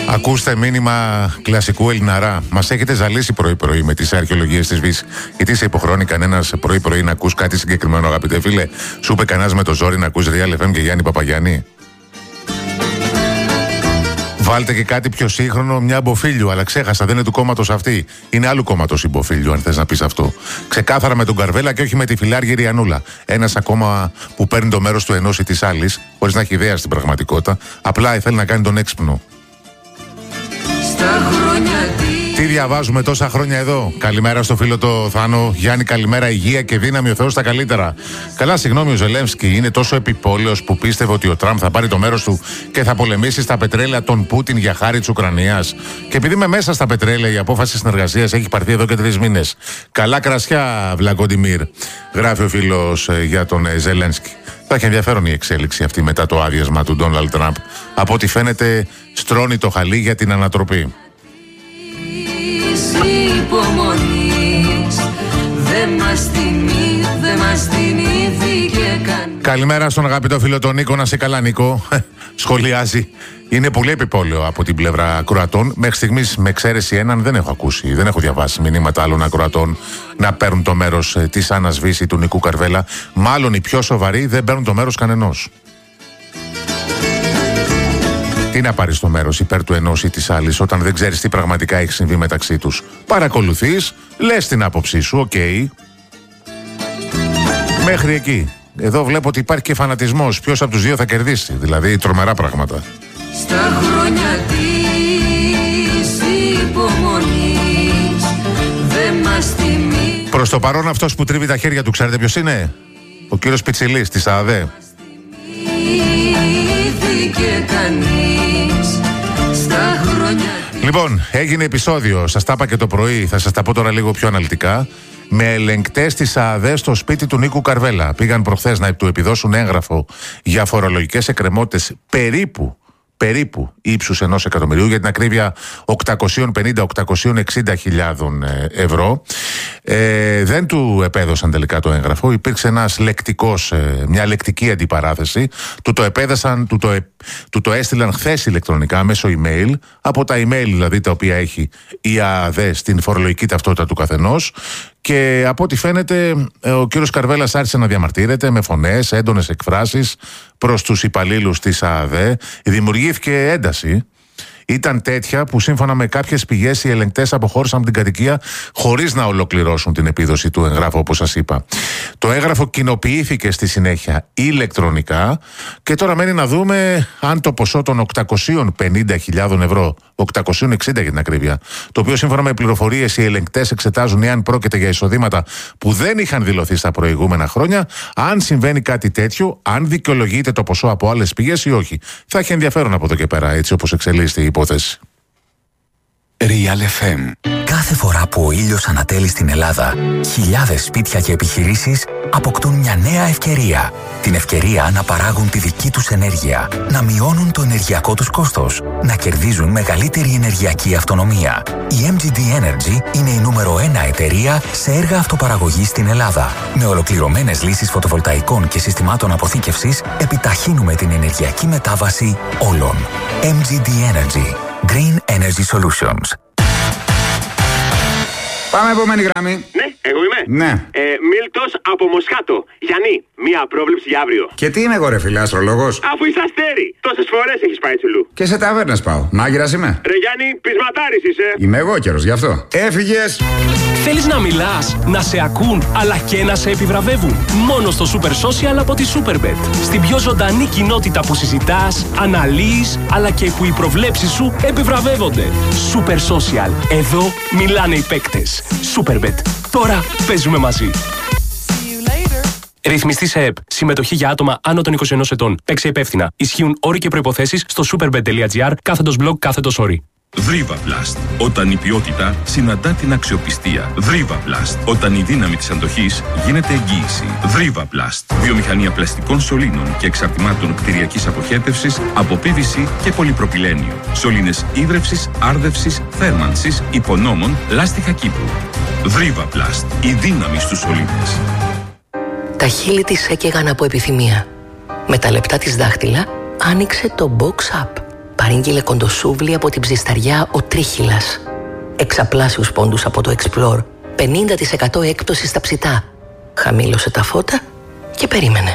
Ακούστε μήνυμα κλασικού Ελληναρά. Μας έχετε ζαλίσει πρωί-πρωί με τις αρχαιολογίες της Βύσης. Γιατί σε υποχρεώνει κανένας πρωί-πρωί να ακούς κάτι συγκεκριμένο, αγαπητέ φίλε? Σου είπε κανένας με το ζόρι να ακούς Real FM και Γιάννη Παπαγιάννη? Βάλτε και κάτι πιο σύγχρονο, μια Μποφίλιου, αλλά ξέχασα, δεν είναι του κόμματος αυτή. Είναι άλλου κόμματος η Μποφίλιου, αν θες να πεις αυτό. Ξεκάθαρα με τον Καρβέλα και όχι με τη φιλάργυρη Ανούλα. Ένας ακόμα που παίρνει το μέρος του ενός ή της άλλης, χωρίς να έχει ιδέα στην πραγματικότητα, απλά θέλει να κάνει τον έξυπνο. Τι διαβάζουμε τόσα χρόνια εδώ? Καλημέρα στο φίλο το Θάνο. Γιάννη, καλημέρα, υγεία και δύναμη, ο Θεός τα καλύτερα. Καλά, συγγνώμη, ο Ζελένσκι είναι τόσο επιπόλαιος που πίστευε ότι ο Τραμπ θα πάρει το μέρος του και θα πολεμήσει στα πετρέλαια τον Πούτιν για χάρη της Ουκρανίας. Και επειδή είμαι μέσα στα πετρέλαια, η απόφαση συνεργασίας έχει πάρθει εδώ και 3 μήνες. Καλά κρασιά, Βλαγκοντιμίρ, γράφει ο φίλος για τον Ζελένσκι. Θα έχει ενδιαφέρον η εξέλιξη αυτή μετά το άδειασμα του Ντόναλντ Τραμπ. Από ό,τι φαίνεται, στρώνει το χαλί για την ανατροπή. Καλημέρα στον αγαπητό φίλο τον Νίκο. Να σε καλά, Νίκο. Σχολιάζει. Είναι πολύ επιπόλαιο από την πλευρά ακροατών. Μέχρι στιγμής, με εξαίρεση έναν, δεν έχω ακούσει, δεν έχω διαβάσει μηνύματα άλλων ακροατών να παίρνουν το μέρος της Άννας Βύση του Νικού Καρβέλα. Μάλλον οι πιο σοβαροί δεν παίρνουν το μέρος κανενός. Τι να πάρεις το μέρος υπέρ του ενός ή της άλλης όταν δεν ξέρεις τι πραγματικά έχει συμβεί μεταξύ τους? Παρακολουθείς, λες την άποψή σου, οκ. Μέχρι εκεί. Εδώ βλέπω ότι υπάρχει και φανατισμός. Ποιος από τους δύο θα κερδίσει? Δηλαδή τρομερά πράγματα. Στα χρόνια της υπομονής δεν μας τιμεί. Προς το παρόν αυτός που τρίβει τα χέρια του, ξέρετε ποιος είναι? Ο κύριος Πιτσιλής της ΑΔΕ. Λοιπόν, έγινε επεισόδιο, σας τα είπα και το πρωί, θα σας τα πω τώρα λίγο πιο αναλυτικά, με ελεγκτές της ΑΔΕ στο σπίτι του Νίκου Καρβέλα. Πήγαν προχθές να του επιδώσουν έγγραφο για φορολογικές εκκρεμότητες περίπου ύψους 1 εκατομμυρίου, για την ακρίβεια 850-860 χιλιάδων ευρώ. Δεν του επέδωσαν τελικά το έγγραφο. Υπήρξε ένας μια λεκτική αντιπαράθεση. Του το επέδωσαν, του το έστειλαν χθες ηλεκτρονικά μέσω email, από τα email δηλαδή τα οποία έχει η ΑΔΕ στην φορολογική ταυτότητα του καθενός. Και από ό,τι φαίνεται ο κύριος Καρβέλας άρχισε να διαμαρτύρεται με φωνές, έντονες εκφράσεις προς τους υπαλλήλους της ΑΔΕ. Δημιουργήθηκε ένταση. Ήταν τέτοια που σύμφωνα με κάποιες πηγές οι ελεγκτές αποχώρησαν από την κατοικία χωρίς να ολοκληρώσουν την επίδοση του εγγράφου, όπως σας είπα. Το έγγραφο κοινοποιήθηκε στη συνέχεια ηλεκτρονικά και τώρα μένει να δούμε αν το ποσό των 850.000 ευρώ, 860 για την ακρίβεια, το οποίο σύμφωνα με πληροφορίες οι ελεγκτές εξετάζουν εάν πρόκειται για εισοδήματα που δεν είχαν δηλωθεί στα προηγούμενα χρόνια, αν συμβαίνει κάτι τέτοιο, αν δικαιολογείται το ποσό από άλλες πηγές ή όχι. Θα έχει ενδιαφέρον από εδώ και πέρα, έτσι όπως εξελίσσεται η υπόθεση. Real FM. Κάθε φορά που ο ήλιος ανατέλει στην Ελλάδα, χιλιάδες σπίτια και επιχειρήσεις αποκτούν μια νέα ευκαιρία. Την ευκαιρία να παράγουν τη δική τους ενέργεια, να μειώνουν το ενεργειακό τους κόστος, να κερδίζουν μεγαλύτερη ενεργειακή αυτονομία. Η MGD Energy είναι η νούμερο 1 εταιρεία σε έργα αυτοπαραγωγής στην Ελλάδα. Με ολοκληρωμένες λύσεις φωτοβολταϊκών και συστημάτων αποθήκευσης, επιταχύνουμε την ενεργειακή μετάβαση όλων. MGD Energy. Green Energy Solutions. Πάμε επόμενη γραμμή. Ναι, εγώ είμαι. Ναι. Μίλτος από Μοσχάτο. Γιάννη, μία πρόβλεψη για αύριο. Και τι είμαι εγώ, ρε φίλε, αστρολόγος? Αφού είσαι αστέρι, τόσες φορές έχεις πάει τσουλού. Και σε ταβέρνες πάω. Μάγειρας είμαι. Ρε Γιάννη, πεισματάρης είσαι. Είμαι εγώ καιρος, γι' αυτό. Έφυγες. Θέλεις να μιλάς, να σε ακούν, αλλά και να σε επιβραβεύουν? Μόνο στο Super Social από τη Superbet. Στην πιο ζωντανή κοινότητα που συζητάς, αναλύεις, αλλά και που οι προβλέψεις σου επιβραβεύονται. Super Social. Εδώ μιλάνε οι παίκτες. Superbet. Τώρα παίζουμε μαζί. Ρυθμιστή σε ΕΠ. Συμμετοχή για άτομα άνω των 21 ετών. Παίξε υπεύθυνα. Ισχύουν όροι και προϋποθέσεις στο superbet.gr/blog/όροι. Δρίβα-Πλαστ. Όταν η ποιότητα συναντά την αξιοπιστία. Δρίβα-Πλαστ. Όταν η δύναμη της αντοχής γίνεται εγγύηση. Δρίβα-Πλαστ. Βιομηχανία πλαστικών σωλήνων και εξαρτημάτων κτηριακής αποχέτευσης από PVC και πολυπροπυλένιο. Σωλήνες ίδρευσης, άρδευσης, θέρμανσης, υπονόμων, λάστιχα Κύπρου. Δρίβα-Πλαστ. Η δύναμη στους σωλήνες. Τα χείλη της έκαιγαν από επιθυμία. Με τα λεπτά της δάχτυλα άνοιξε το Box Up. παρήγγειλε κοντοσούβλι από την ψισταριά ο Τρίχυλας. Εξαπλάσιους πόντους από το Explore, 50% έκπτωση στα ψητά. Χαμήλωσε τα φώτα και περίμενε.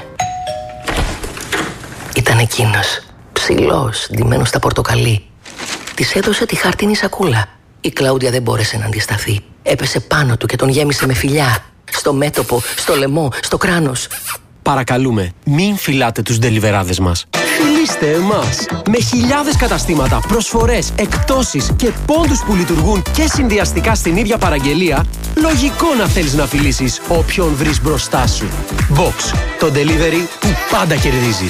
Ήταν εκείνος, ψηλός, ντυμένος στα πορτοκαλί. Της έδωσε τη χάρτινη σακούλα. Η Κλάουδια δεν μπόρεσε να αντισταθεί. Έπεσε πάνω του και τον γέμισε με φιλιά. Στο μέτωπο, στο λαιμό, στο κράνος. Παρακαλούμε, μην φυλάτε τους ντελιβεράδες μας. Φιλήστε εμάς! Με χιλιάδες καταστήματα, προσφορές, εκπτώσεις και πόντους που λειτουργούν και συνδυαστικά στην ίδια παραγγελία, λογικό να θέλεις να φιλήσεις όποιον βρεις μπροστά σου. Box, το delivery που πάντα κερδίζεις.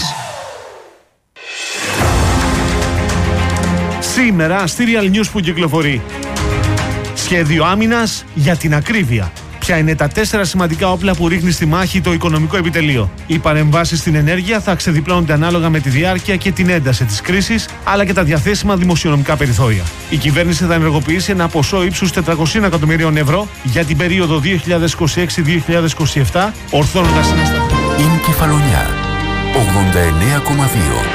Σήμερα στη Real News που κυκλοφορεί. Σχέδιο άμυνας για την ακρίβεια. Ποια είναι τα 4 σημαντικά όπλα που ρίχνει στη μάχη το οικονομικό επιτελείο. Οι παρεμβάσεις στην ενέργεια θα ξεδιπλώνονται ανάλογα με τη διάρκεια και την ένταση της κρίσης, αλλά και τα διαθέσιμα δημοσιονομικά περιθώρια. Η κυβέρνηση θα ενεργοποιήσει ένα ποσό ύψους 400 εκατομμυρίων ευρώ για την περίοδο 2026-2027, ορθώνοντας ένα σταθμό. Είναι Κεφαλονιά 89,2.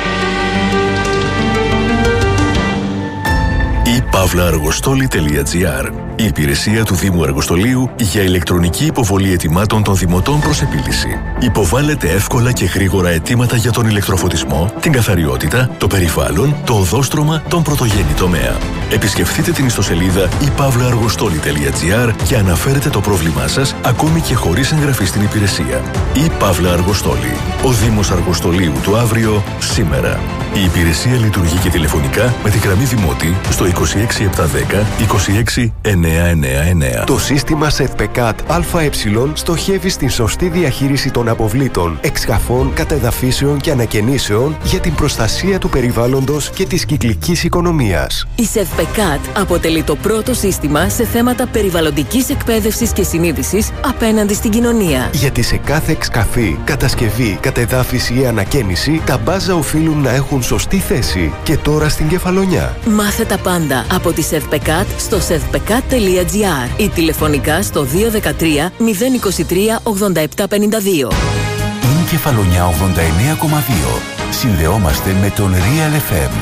Pavlaargostoli.gr, η υπηρεσία του Δήμου Αργοστολίου για ηλεκτρονική υποβολή αιτημάτων των δημοτών προς επίλυση. Υποβάλλετε εύκολα και γρήγορα αιτήματα για τον ηλεκτροφωτισμό, την καθαριότητα, το περιβάλλον, το οδόστρωμα, τον πρωτογενή τομέα. Επισκεφτείτε την ιστοσελίδα pavlaargostoli.gr και αναφέρετε το πρόβλημά σας, ακόμη και χωρίς εγγραφή στην υπηρεσία. Η Παύλα Αργοστόλη. Ο Δήμος Αργοστολίου του αύριο, σήμερα. Η υπηρεσία λειτουργεί και τηλεφωνικά με τη γραμμή Δημότη στο 26710 26999. Το σύστημα ΣΕΔΠΕΚΑΤ ΑΕ στοχεύει στην σωστή διαχείριση των αποβλήτων, εξκαφών, κατεδαφίσεων και ανακαινήσεων για την προστασία του περιβάλλοντος και της κυκλικής οικονομίας. Η ΣΕΔΠΕΚΑΤ αποτελεί το πρώτο σύστημα σε θέματα περιβαλλοντικής εκπαίδευσης και συνείδησης απέναντι στην κοινωνία. Γιατί σε κάθε εξκαφή, κατασκευή, κατεδάφιση ή ανακαίνιση, τα μπάζα οφείλουν να έχουν σωστή θέση. Και τώρα στην Κεφαλονιά. Μάθε τα πάντα από τη ΣΕΔΠΕΚΑΤ στο sevpekat.gr ή τηλεφωνικά στο 213 023 8752. Είναι Κεφαλονιά 89,2. Συνδεόμαστε με τον Real FM.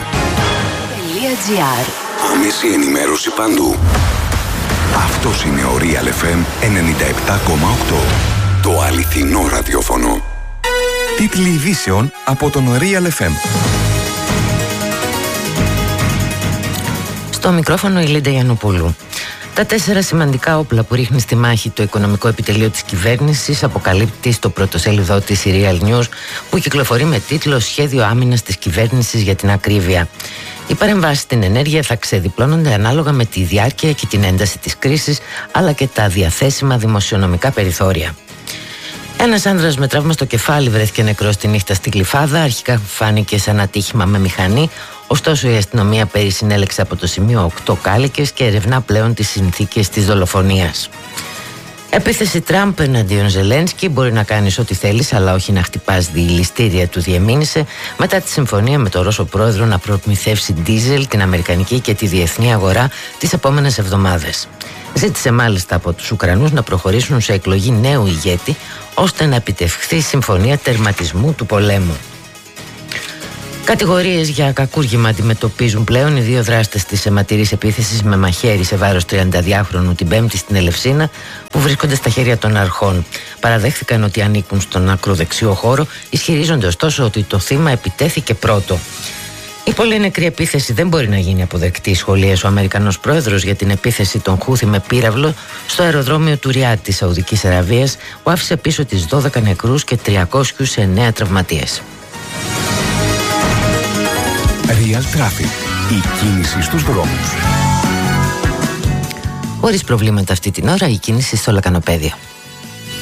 Άμεση ενημέρωση παντού. Αυτός είναι ο Real FM 97,8. Το αληθινό ραδιόφωνο. Τίτλοι ειδήσεων από τον Real FM. Στο μικρόφωνο η Λίντα Γιαννοπούλου. Τα 4 σημαντικά όπλα που ρίχνει στη μάχη το οικονομικό επιτελείο της κυβέρνησης αποκαλύπτει στο πρωτοσέλιδό της η Real News, που κυκλοφορεί με τίτλο «Σχέδιο άμυνας της κυβέρνησης για την ακρίβεια». Οι παρεμβάσεις στην ενέργεια θα ξεδιπλώνονται ανάλογα με τη διάρκεια και την ένταση της κρίσης, αλλά και τα διαθέσιμα δημοσιονομικά περιθώρια. Ένας άνδρας με τραύμα στο κεφάλι βρέθηκε νεκρός τη νύχτα στη Γλυφάδα. Αρχικά φάνηκε σαν ατύχημα με μηχανή, ωστόσο η αστυνομία πέρυσι συνέλεξε από το σημείο 8 κάλικες και ερευνά πλέον τις συνθήκες της δολοφονίας. Επίθεση Τραμπ εναντίον Ζελένσκι: μπορεί να κάνεις ό,τι θέλεις, αλλά όχι να χτυπάς διηληστήρια, του διεμήνυσε μετά τη συμφωνία με τον Ρώσο πρόεδρο να προμηθεύσει ντίζελ την αμερικανική και τη διεθνή αγορά τις επόμενες εβδομάδες. Ζήτησε μάλιστα από τους Ουκρανούς να προχωρήσουν σε εκλογή νέου ηγέτη, ώστε να επιτευχθεί συμφωνία τερματισμού του πολέμου. Κατηγορίες για κακούργημα αντιμετωπίζουν πλέον οι 2 δράστες της αιματηρής επίθεσης με μαχαίρι σε βάρος 32χρονου την Πέμπτη στην Ελευσίνα, που βρίσκονται στα χέρια των αρχών. Παραδέχθηκαν ότι ανήκουν στον ακροδεξιό χώρο, ισχυρίζονται ωστόσο ότι το θύμα επιτέθηκε πρώτο. Η πολύ νεκρή επίθεση δεν μπορεί να γίνει αποδεκτή, σχολίασε ο Αμερικανός πρόεδρος για την επίθεση των Χούθη με πύραυλο στο αεροδρόμιο του Ριάντ της Σαουδικής Αραβίας, που άφησε πίσω τις 12 νεκρούς και 309 τραυματίες. Real Traffic. Η κίνηση στους δρόμους. Χωρίς προβλήματα αυτή την ώρα, η κίνηση στο λακανοπέδιο.